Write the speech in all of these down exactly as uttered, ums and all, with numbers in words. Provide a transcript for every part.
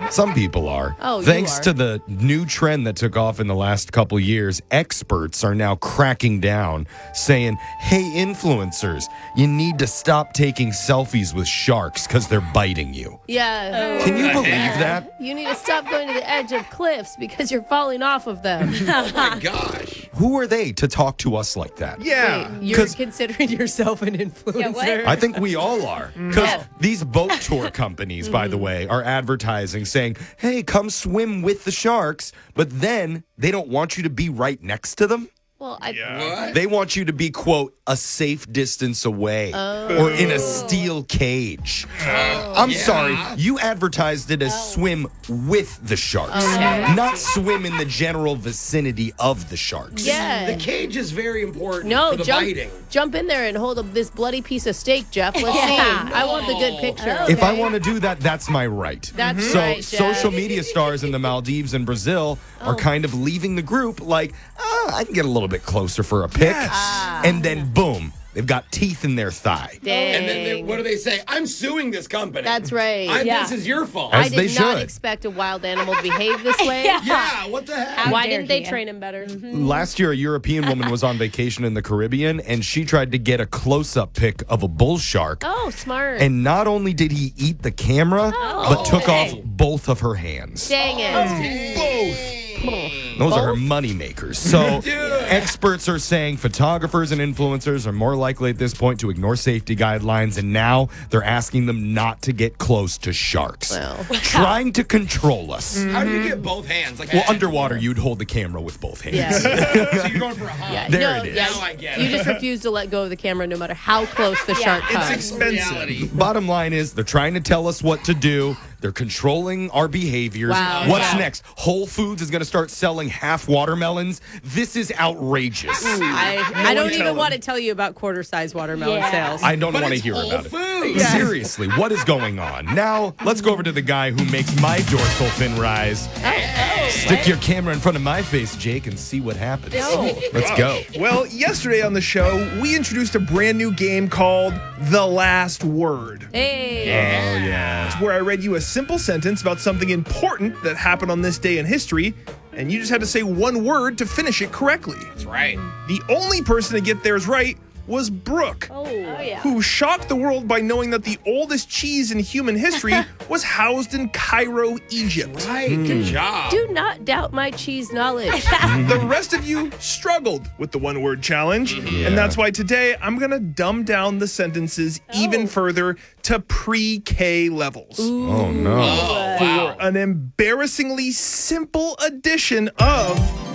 Some people are. Oh, you Thanks are. to the new trend that took off in the last couple years, experts are now cracking down, saying, hey, influencers, you need to stop taking selfies with sharks because they're biting you. Yeah. Can you believe that? You need to stop going to the edge of cliffs because you're falling off of them. Oh my gosh. Who are they to talk to us like that? Yeah. Wait, you're 'Cause- considering yourself an influencer? what? I think we all are. Because Yeah. these boat tour companies, by the way, are advertising saying, hey, come swim with the sharks. But then they don't want you to be right next to them. Well, I, What? They want you to be, quote, a safe distance away or in a steel cage. I'm Yeah. sorry. You advertised it as swim with the sharks, Okay. not swim in the general vicinity of the sharks. yeah. The cage is very important No, for the jump, biting. jump in there and hold up this bloody piece of steak, Jeff. Let's Yeah. see. I want the good picture. Oh. If I Okay. want to do that, that's my right. That's so right, Jeff. social media stars in the Maldives and Brazil are kind of leaving the group like, ah, I can get a little bit closer for a pic. Ah. And then boom, they've got teeth in their thigh. Dang. And then they, what do they say? I'm suing this company. That's right. I, Yeah. This is your fault. As I they did not should. expect a wild animal to behave this way. Yeah. yeah, what the heck? How Why dare didn't they he. train him better? Last year, a European woman was on vacation in the Caribbean, and she tried to get a close-up pic of a bull shark. Oh, smart. And not only did he eat the camera, but took okay. off both of her hands. Dang it. Both. Those are her money makers. So experts are saying photographers and influencers are more likely at this point to ignore safety guidelines, and now they're asking them not to get close to sharks. Well. Trying to control us. How do you get both hands? Like Well, underwater, you'd hold the camera with both hands. Yeah. so you're going for a hug. Yeah. There no, it is. Yeah, Now I get you it. just refuse to let go of the camera no matter how close the shark It's comes. It's expensive. Reality. Bottom line is they're trying to tell us what to do. They're controlling our behaviors. Wow. What's Wow. next? Whole Foods is going to start selling half watermelons. This is outrageous. I, I don't one even tell want to tell you about quarter size watermelon Yeah. sales. I don't But want to it's hear Whole about it. Foods. Seriously, what is going on? Now, let's go over to the guy who makes my dorsal fin rise. Stick your camera in front of my face, Jake, and see what happens. Let's go. Well, yesterday on the show, we introduced a brand new game called The Last Word. Hey. Oh, yeah. Where I read you a simple sentence about something important that happened on this day in history, and you just had to say one word to finish it correctly. That's right. The only person to get theirs right was Brooke, Oh, yeah. who shocked the world by knowing that the oldest cheese in human history was housed in Cairo, Egypt. Right. Good job. Do not doubt my cheese knowledge. The rest of you struggled with the one word challenge, and that's why today I'm going to dumb down the sentences even further to pre K levels. Oh, no. Oh, wow. An embarrassingly simple edition of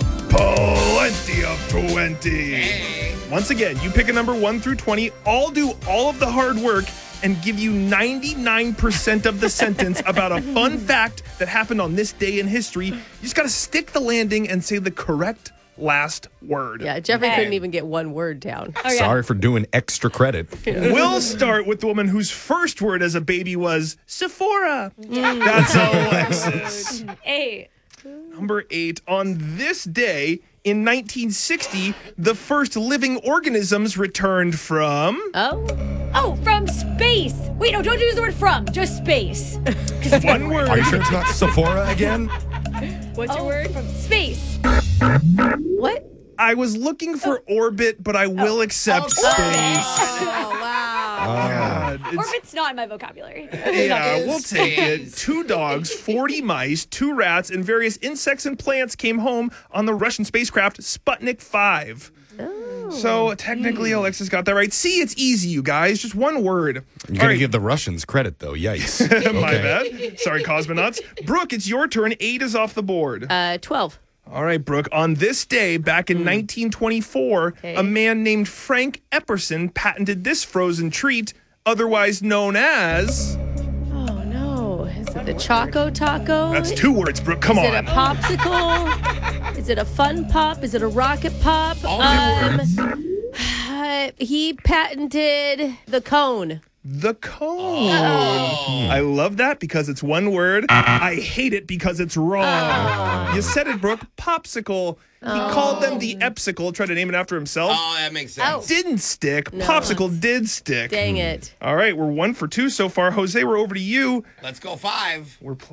Plenty of twenty. Once again, you pick a number one through twenty. I'll do all of the hard work and give you ninety-nine percent of the sentence about a fun fact that happened on this day in history. You just got to stick the landing and say the correct last word. Yeah, Jeffrey Okay. couldn't even get one word down. Oh, yeah. Sorry for doing extra credit. We'll start with the woman whose first word as a baby was Sephora. That's Alexis. Hey. Number eight. On this day in nineteen sixty, the first living organisms returned from. Oh, Oh, from space. Wait, no, don't use the word from. Just space. One word. Are you sure it's not Sephora again? What's your word? From space. what? I was looking for orbit, but I will accept space. Oh, wow. God, it's- Orbit's not in my vocabulary. yeah, we'll take it. Two dogs, forty mice, two rats, and various insects and plants came home on the Russian spacecraft Sputnik five. So technically, Alexis got that right. See, it's easy, you guys. Just one word. You're All going to right. give the Russians credit, though. Yikes. My Okay. bad. Sorry, cosmonauts. Brooke, it's your turn. Eight is off the board. Uh, twelve. All right, Brooke. On this day, back in nineteen twenty-four, Okay. a man named Frank Epperson patented this frozen treat, otherwise known as. Oh, no. Is it the Choco Taco? That's two words, Brooke. Come Is on. it a popsicle? Is it a fun pop? Is it a rocket pop? All Um, good words. uh, he patented the cone. The cone. I love that because it's one word. I hate it because it's wrong. You said it, Brooke. Popsicle. He called them the Epsicle, tried to name it after himself. Oh, that makes sense. Didn't stick. Popsicle did stick. Dang it. All right, we're one for two so far. Jose, we're over to you. Let's go five. We're